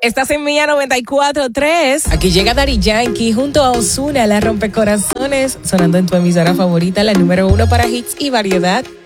Estás en Mía 94.3. Aquí llega Daddy Yankee junto a Ozuna, la rompecorazones, sonando en tu emisora favorita, la número 1 para hits y variedad.